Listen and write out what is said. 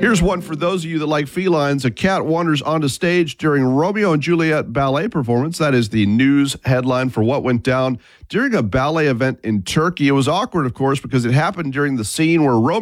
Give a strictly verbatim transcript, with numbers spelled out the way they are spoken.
Here's one for those of you that like felines. A cat wanders onto stage during Romeo and Juliet ballet performance. That is the news headline for what went down during a ballet event in Turkey. It was awkward, of course, because it happened during the scene where Romeo